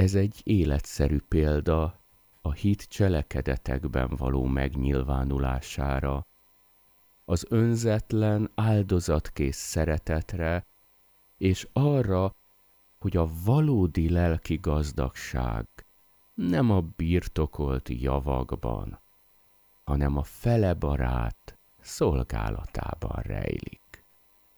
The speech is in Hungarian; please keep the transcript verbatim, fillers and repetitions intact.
Ez egy életszerű példa a hit cselekedetekben való megnyilvánulására, az önzetlen, áldozatkész szeretetre, és arra, hogy a valódi lelki gazdagság nem a birtokolt javakban, hanem a fele barát szolgálatában rejlik.